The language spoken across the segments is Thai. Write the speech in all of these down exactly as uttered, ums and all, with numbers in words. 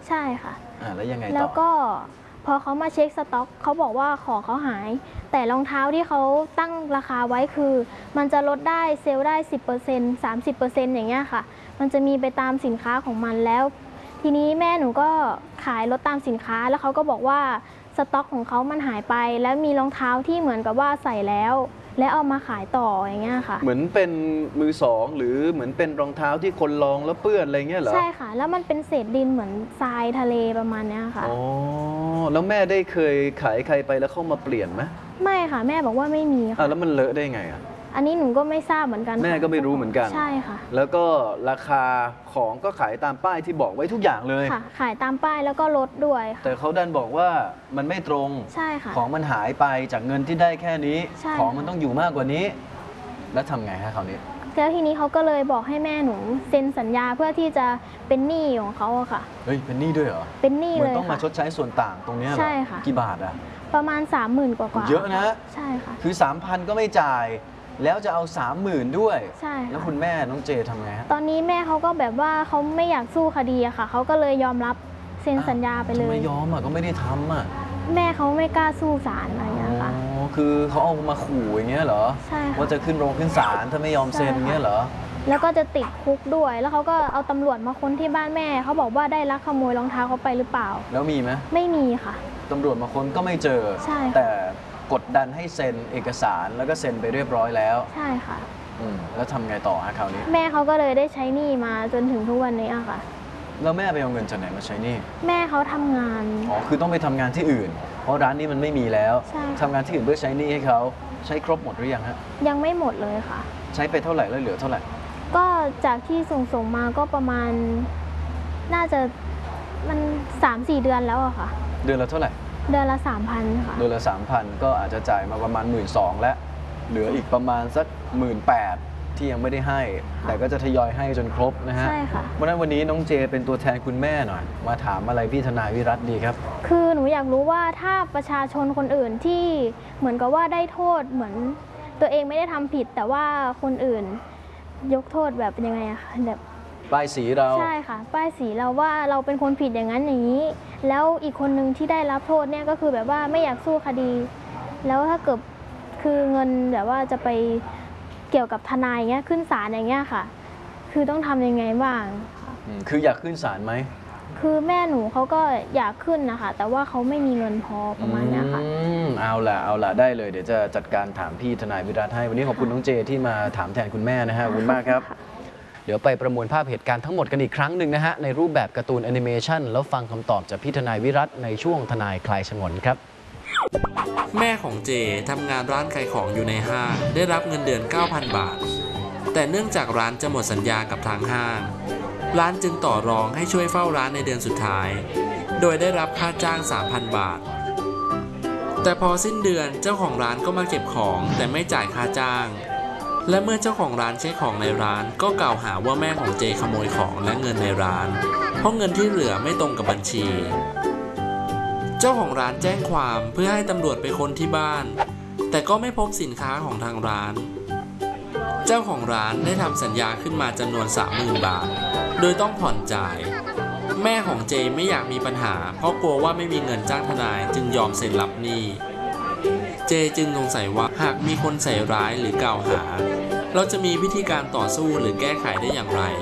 ใช่ค่ะอ่าแล้วยังไงต่อแล้วก็พอเขามาเช็คสต็อกเขาบอกว่าของเขาหายแต่รองเท้าที่เขาตั้งราคาไว้คือมันจะลดได้เซลล์ได้ สิบเปอร์เซ็นต์ สามสิบเปอร์เซ็นต์ อย่างเงี้ยค่ะมันจะมีไปตามสินค้าของมันแล้วทีนี้แม่หนูก็ขายลดตามสินค้าแล้วเขาก็บอกว่าสต็อกของเขามันหายไปแล้วมีรองเท้าที่เหมือนกับว่าใส่แล้วและเอามาขายต่ออย่างเงี้ยค่ะเหมือนเป็นมือสองหรือเหมือนเป็นรองเท้าที่คนลองแล้วเปื้อนอะไรเงี้ยเหรอใช่ค่ะแล้วมันเป็นเศษดินเหมือนทรายทะเลประมาณเนี้ยค่ะอ๋อแล้วแม่ได้เคยขายใครไปแล้วเข้ามาเปลี่ยนไหมไม่ค่ะแม่บอกว่าไม่มีค่ะอ่าแล้วมันเลอะได้ไงอ่ะอันนี้หนูก็ไม่ทราบเหมือนกันแม่ก็ไม่รู้เหมือนกันใช่ค่ะแล้วก็ราคาของก็ขายตามป้ายที่บอกไว้ทุกอย่างเลยค่ะขายตามป้ายแล้วก็ลดด้วยแต่เขาดันบอกว่ามันไม่ตรงใช่ค่ะของมันหายไปจากเงินที่ได้แค่นี้ใช่ของมันต้องอยู่มากกว่านี้แล้วทำไงฮะคราวนี้แล้วทีนี้เขาก็เลยบอกให้แม่หนูเซ็นสัญญาเพื่อที่จะเป็นหนี้ของเขาอะค่ะเฮ้ยเป็นหนี้ด้วยเหรอเป็นหนี้เลยมันต้องมาชดใช้ส่วนต่างตรงนี้เหรอใช่ค่ะกี่บาทอะประมาณ สามหมื่น กว่าเยอะนะใช่ค่ะคือ สามพัน ก็ไม่จ่ายแล้วจะเอา สามหมื่น ด้วยใช่แล้วคุณแม่น้องเจทำไงฮะตอนนี้แม่เขาก็แบบว่าเขาไม่อยากสู้คดีอะค่ะเขาก็เลยยอมรับเซ็นสัญญาไปเลยทำไมยอมอะก็ไม่ได้ทำอะแม่เขาไม่กล้าสู้ศาลอะไรอย่างเงี้ยค่ะอ๋อคือเขาเอามาขู่อย่างเงี้ยเหรอใช่ค่ะว่าจะขึ้นโรงขึ้นศาลถ้าไม่ยอมเซ็นเงี้ยเหรอแล้วก็จะติดคุกด้วยแล้วเขาก็เอาตำรวจมาค้นที่บ้านแม่เขาบอกว่าได้ลักขโมยรองเท้าเขาไปหรือเปล่าแล้วมีไหมไม่มีค่ะตำรวจมาค้นก็ไม่เจอใช่แต่กดดันให้เซ็นเอกสารแล้วก็เซ็นไปเรียบร้อยแล้วใช่ค่ะอืมแล้วทำไงต่อฮะคราวนี้แม่เขาก็เลยได้ใช้หนี้มาจนถึงทุกวันนี้อะค่ะแล้วแม่ไปเอาเงินจากไหนมาใช้หนี้แม่เขาทำงานอ๋อคือต้องไปทำงานที่อื่นเพราะร้านนี้มันไม่มีแล้วทำงานที่อื่นเพื่อใช้หนี้ให้เขาใช้ครบหมดหรือยังฮะยังไม่หมดเลยค่ะใช้ไปเท่าไหร่แล้วเหลือเท่าไหร่ก็จากที่ส่งส่งมาก็ประมาณน่าจะมัน สามสี่ เดือนแล้วอะค่ะเดือนละเท่าไหร่เดือนละ สามพัน ค่ะเดือนละ สามพัน ก็อาจจะจ่ายมาประมาณ หนึ่งหมื่นสองพัน แล้วเหลืออีกประมาณสัก หนึ่งหมื่นแปดพัน ที่ยังไม่ได้ให้แต่ก็จะทยอยให้จนครบนะฮะใช่ค่ะเพราะฉะนั้นวันนี้น้องเจเป็นตัวแทนคุณแม่หน่อยมาถามอะไรพี่ทนายวิรัติดีครับคือหนูอยากรู้ว่าถ้าประชาชนคนอื่นที่เหมือนกับว่าได้โทษเหมือนตัวเองไม่ได้ทำผิดแต่ว่าคนอื่นยกโทษแบบยังไงอะคะแบบป้ายสีเราใช่ค่ะป้ายสีเราว่าเราเป็นคนผิดอย่างนั้นอย่างนี้แล้วอีกคนนึงที่ได้รับโทษเนี่ยก็คือแบบว่าไม่อยากสู้คดีแล้วถ้าเกิดคือเงินแบบว่าจะไปเกี่ยวกับทนายเงี้ยขึ้นศาลอย่างเงี้ยค่ะคือต้องทำยังไงบ้างคืออยากขึ้นศาลไหมคือแม่หนูเขาก็อยากขึ้นนะคะแต่ว่าเขาไม่มีเงินพอประมาณนี้ค่ะอืมเอาล่ะเอาล่ะได้เลยเดี๋ยวจะจัดการถามพี่ทนายวิรัติให้วันนี้ขอบคุณน้องเจที่มาถามแทนคุณแม่นะฮะขอบคุณมากครับเดี๋ยวไปประมวลภาพเหตุการณ์ทั้งหมดกันอีกครั้งหนึ่งนะฮะในรูปแบบการ์ตูนแอนิเมชันแล้วฟังคำตอบจากพี่ทนายวิรัติในช่วงทนายคลายฉงนครับแม่ของเจทำงานร้านขายของอยู่ในห้างได้รับเงินเดือน เก้าพัน บาทแต่เนื่องจากร้านจะหมดสัญญากับทางห้างร้านจึงต่อรองให้ช่วยเฝ้าร้านในเดือนสุดท้ายโดยได้รับค่าจ้าง สามพัน บาทแต่พอสิ้นเดือนเจ้าของร้านก็มาเก็บของแต่ไม่จ่ายค่าจ้างและเมื่อเจ้าของร้านเช็คของในร้านก็กล่าวหาว่าแม่ของเจขโมยของและเงินในร้านเพราะเงินที่เหลือไม่ตรงกับบัญชีเจ้าของร้านแจ้งความเพื่อให้ตำรวจไปค้นที่บ้านแต่ก็ไม่พบสินค้าของทางร้านเจ้าของร้านได้ทำสัญญาขึ้นมาจำนวน สามหมื่น บาทโดยต้องผ่อนจ่ายแม่ของเจไม่อยากมีปัญหาเพราะกลัวว่าไม่มีเงินจ้างทนายจึงยอมเซ็นรับหนี้เจจึงสงสัยว่าหากมีคนใส่ร้ายหรือกล่าวหาเราจะมีวิธีการต่อสู้หรือแก้ไขได้อย่างไร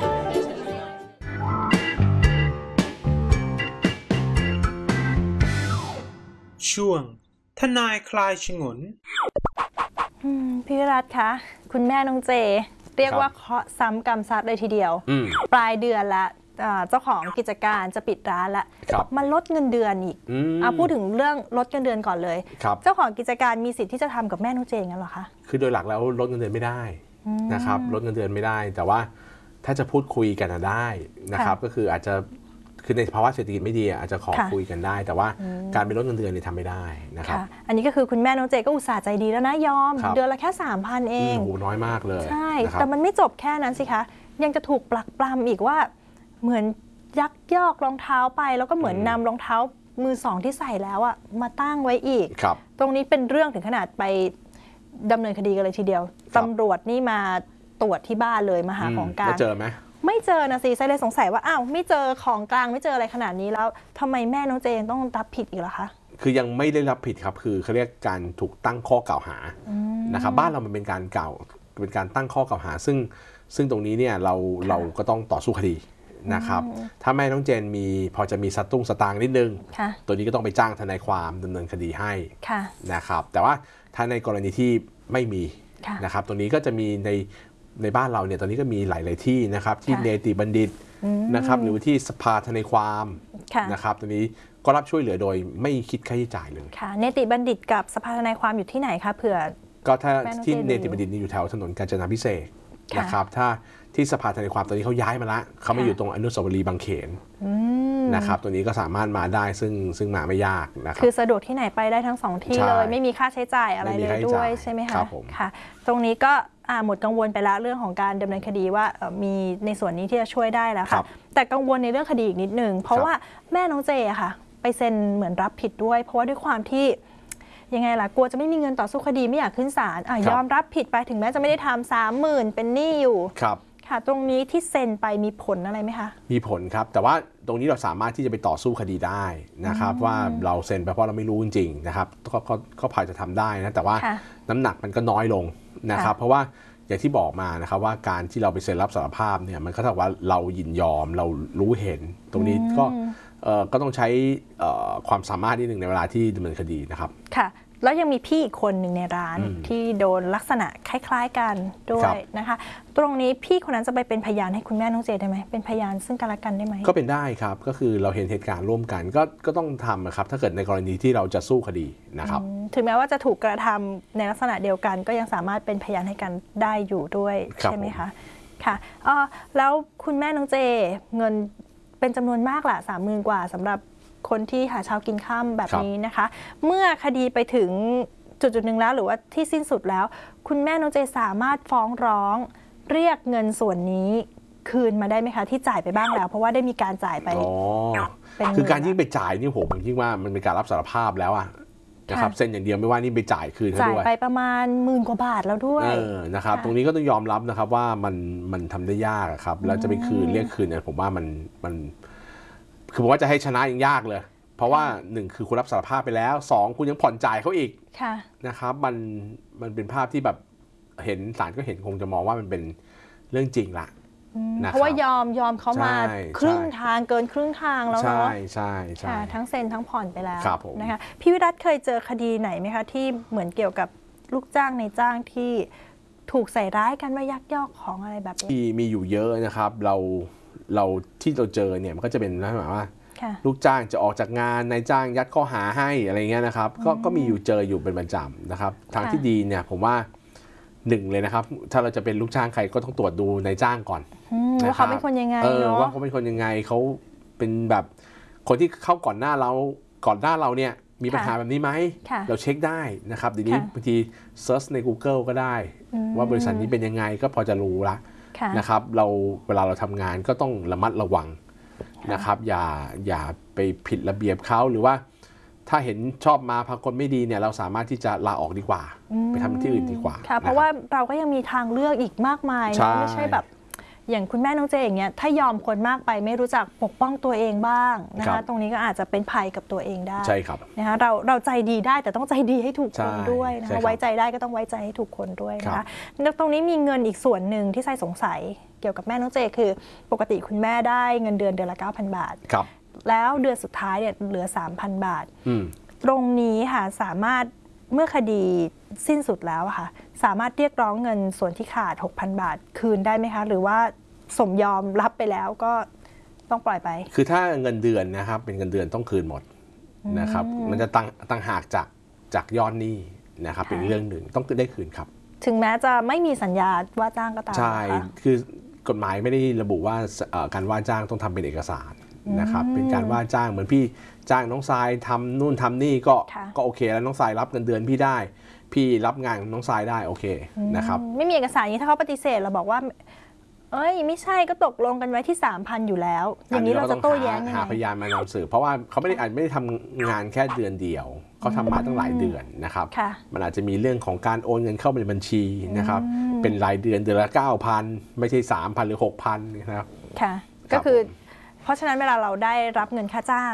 ช่วงทนายคลายฉงนพี่วิรัติคะคุณแม่น้องเจเรียกว่าเคาะซ้ำกรรมซัดเลยทีเดียวปลายเดือนละเจ้าของกิจการจะปิดร้านละมันลดเงินเดือนอีกเอาพูดถึงเรื่องลดเงินเดือนก่อนเลยเจ้าของกิจการมีสิทธิ์ที่จะทำกับแม่น้องเจงั้นหรอคะคือโดยหลักแล้วลดเงินเดือนไม่ได้นะครับลดเงินเดือนไม่ได้แต่ว่าถ้าจะพูดคุยกันได้นะครับก็คืออาจจะคือในภาวะเศรษฐกิจไม่ดีอาจจะขอคุยกันได้แต่ว่าการไปลดเงินเดือนเนี่ยทำไม่ได้นะครับอันนี้ก็คือคุณแม่น้องเจก็อุตส่าห์ใจดีแล้วนะยอมเดือนละแค่ สามพัน เองโอ้โหน้อยมากเลยใช่แต่มันไม่จบแค่นั้นสิคะยังจะถูกปลักปลำอีกว่าเหมือนยักยอกรองเท้าไปแล้วก็เหมือนนำรองเท้ามือสองที่ใส่แล้วอะมาตั้งไว้อีกตรงนี้เป็นเรื่องถึงขนาดไปดำเนินคดีกันเลยทีเดียวตำรวจนี่มาตรวจที่บ้านเลยมาหาของกลางเจอไหมไม่เจอนะสิไซเลยสงสัยว่าอ้าวไม่เจอของกลางไม่เจออะไรขนาดนี้แล้วทำไมแม่น้องเจนต้องรับผิดอีกล่ะคะคือยังไม่ได้รับผิดครับคือเขาเรียกการถูกตั้งข้อกล่าวหานะครับบ้านเรามันเป็นการกล่าวเป็นการตั้งข้อกล่าวหาซึ่งซึ่งตรงนี้เนี่ยเราเราก็ต้องต่อสู้คดีนะครับถ้าแม่น้องเจนมีพอจะมีสตุ้งสตางค์นิดนึงตัวนี้ก็ต้องไปจ้างทนายความดำเนินคดีให้นะครับแต่ว่าถ้าในกรณีที่ไม่มีนะครับตรงนี้ก็จะมีในในบ้านเราเนี่ยตอนนี้ก็มีหลายๆที่นะครับที่เนติบัณฑิตนะครับหรือที่สภาทนายความนะครับตรงนี้ก็รับช่วยเหลือโดยไม่คิดค่าใช้จ่ายเลยค่ะเนติบัณฑิตกับสภาทนายความอยู่ที่ไหนคะเผื่อก็ถ้าที่เนติบัณฑิตนี่อยู่แถวถนนกาญจนาภิเษกนะครับถ้าที่สภาทนายความตอนนี้เขาย้ายมาละเขาไม่อยู่ตรงอนุสาวรีย์บางเขนนะครับตัวนี้ก็สามารถมาได้ซึ่งซึ่งมาไม่ยากนะครับคือสะดวกที่ไหนไปได้ทั้งสองที่เลยไม่มีค่าใช้จ่ายอะไรเลยด้วยใช่ไหมคะค่ะตรงนี้ก็หมดกังวลไปแล้วเรื่องของการดำเนินคดีว่ามีในส่วนนี้ที่จะช่วยได้แล้วค่ะแต่กังวลในเรื่องคดีอีกนิดนึงเพราะว่าแม่น้องเจค่ะไปเซ็นเหมือนรับผิดด้วยเพราะว่าด้วยความที่ยังไงล่ะกลัวจะไม่มีเงินต่อสู้คดีไม่อยากขึ้นศาลยอมรับผิดไปถึงแม้จะไม่ได้ทำสามหมื่นเป็นหนี้อยู่ครับค่ะตรงนี้ที่เซ็นไปมีผลอะไรไหมคะมีผลครับแต่ว่าตรงนี้เราสามารถที่จะไปต่อสู้คดีได้นะครับว่าเราเซ็นไปเพราะเราไม่รู้จริงๆนะครับก็ก็ก็พอจะทำได้นะแต่ว่าน้ำหนักมันก็น้อยลงนะครับเพราะว่าอย่างที่บอกมานะครับว่าการที่เราไปเซ็นรับสารภาพเนี่ยมันก็เท่ากับว่าเรายินยอมเรารู้เห็นตรงนี้ก็ก็ต้องใช้ความสามารถนิดหนึ่งในเวลาที่ดำเนินคดีนะครับค่ะแล้วยังมีพี่อีกคนหนึ่งในร้านที่โดนลักษณะคล้ายๆกันด้วยนะคะตรงนี้พี่คนนั้นจะไปเป็นพยานให้คุณแม่น้องเจได้ไหมเป็นพยานซึ่งกันและกันได้ไหมก็เป็นได้ครับก็คือเราเห็นเหตุการณ์ร่วมกันก็ก็ต้องทำนะครับถ้าเกิดในกรณีที่เราจะสู้คดีนะครับถึงแม้ว่าจะถูกกระทำในลักษณะเดียวกันก็ยังสามารถเป็นพยานให้กันได้อยู่ด้วยใช่ไหมคะค่ะอ๋อแล้วคุณแม่น้องเจเงินเป็นจำนวนมากแหละสามหมื่นกว่าสำหรับคนที่หาเช้ากินค่ำแบบนี้นะคะเมื่อคดีไปถึงจุดจุดหนึ่งแล้วหรือว่าที่สิ้นสุดแล้วคุณแม่น้องเจสามารถฟ้องร้องเรียกเงินส่วนนี้คืนมาได้ไหมคะที่จ่ายไปบ้างแล้วเพราะว่าได้มีการจ่ายไปคือการยิ่งไปจ่ายนี่ผมยิ่งว่ามันเป็นการรับสารภาพแล้วอะนะครับเซ็นอย่างเดียวไม่ว่านี่ไปจ่ายคืนเขาด้วยจ่ายไปประมาณหมื่นกว่าบาทแล้วด้วยนะครับตรงนี้ก็ต้องยอมรับนะครับว่ามันมันทำได้ยากครับแล้วจะไปคืนเรียกคืนเนี่ยผมว่ามันมันคือผมว่าจะให้ชนะยังยากเลยเพราะว่าหนึ่งคือคุณรับสารภาพไปแล้วสองคุณยังผ่อนจ่ายเขาอีกนะครับมันมันเป็นภาพที่แบบเห็นศาลก็เห็นคงจะมองว่ามันเป็นเรื่องจริงละเพราะว่ายอมยอมเขามาครึ่งทางเกินครึ่งทางแล้วเนาะใช่ใช่ใช่ทั้งเซ็นทั้งผ่อนไปแล้วนะคะพี่วิรัตเคยเจอคดีไหนไหมคะที่เหมือนเกี่ยวกับลูกจ้างในจ้างที่ถูกใส่ร้ายกันว่ายักยอกของอะไรแบบนี้มีมีอยู่เยอะนะครับเราเราที่เราเจอเนี่ยมันก็จะเป็นลักษณะว่าลูกจ้างจะออกจากงานนายจ้างยัดข้อหาให้อะไรเงี้ยนะครับก็ก็มีอยู่เจออยู่เป็นประจำนะครับทางที่ดีเนี่ยผมว่าหนึ่งเลยนะครับถ้าเราจะเป็นลูกจ้างใครก็ต้องตรวจดูนายจ้างก่อนว่าเขาเป็นคนยังไงเนาะว่าเขาเป็นคนยังไงเขาเป็นแบบคนที่เข้าก่อนหน้าเราก่อนหน้าเราเนี่ยมีปัญหาแบบนี้ไหมเราเช็คได้นะครับทีนี้บางทีเซิร์ชใน Google ก็ได้ว่าบริษัทนี้เป็นยังไงก็พอจะรู้ละนะครับเราเวลาเราทำงานก็ต้องระมัดระวังนะครับอย่าอย่าไปผิดระเบียบเขาหรือว่าถ้าเห็นชอบมาพากลไม่ดีเนี่ยเราสามารถที่จะลาออกดีกว่าไปทำที่อื่นดีกว่าค่ะเพราะว่าเราก็ยังมีทางเลือกอีกมากมายไม่ใช่แบบอย่างคุณแม่น้องเจอย่างเงี้ยถ้ายอมคนมากไปไม่รู้จักปกป้องตัวเองบ้างนะคะตรงนี้ก็อาจจะเป็นภัยกับตัวเองได้ใช่ครับนะคะเราเราใจดีได้แต่ต้องใจดีให้ถูกคนด้วยนะคะไว้ใจได้ก็ต้องไว้ใจให้ถูกคนด้วยนะคะตรงนี้มีเงินอีกส่วนหนึ่งที่ใส่สงสัยเกี่ยวกับแม่น้องเจคือปกติคุณแม่ได้เงินเดือนเดือนละ เก้าพัน บาทแล้วเดือนสุดท้ายเนี่ยเหลือ สามพัน บาทตรงนี้ค่ะสามารถเมื่อคดีสิ้นสุดแล้วค่ะสามารถเรียกร้องเงินส่วนที่ขาด หกพัน บาทคืนได้ไหมคะหรือว่าสมยอมรับไปแล้วก็ต้องปล่อยไปคือถ้าเงินเดือนนะครับเป็นเงินเดือนต้องคืนหมดนะครับมันจะตั้งตั้งหากจากจากยอดหนี้นะครับเป็นเรื่องหนึ่งต้องได้คืนครับถึงแม้จะไม่มีสัญญาว่าจ้างก็ตามใช่คือกฎหมายไม่ได้ระบุว่าการว่าจ้างต้องทำเป็นเอกสารนะครับเป็นการว่าจ้างเหมือนพี่จ้างน้องทรายทำนู่นทำนี่ก็ก็โอเคแล้วน้องทรายรับเงินเดือนพี่ได้พี่รับงานน้องทรายได้โอเคนะครับไม่มีเอกสารนี้ถ้าเขาปฏิเสธเราบอกว่าเอ้ยไม่ใช่ก็ตกลงกันไว้ที่ สามพัน อยู่แล้วอย่างนี้เราจะโต้แย้งยังไงหาพยานมานำสืบเพราะว่าเขาไม่ได้อาจไม่ได้ทำงานแค่เดือนเดียวเขาทำมาตั้งหลายเดือนนะครับมันอาจจะมีเรื่องของการโอนเงินเข้าไปในบัญชีนะครับเป็นรายเดือนเดือนละ เก้าพัน ไม่ใช่ สามพัน หรือ หกพัน นะครับค่ะก็คือเพราะฉะนั้นเวลาเราได้รับเงินค่าจ้าง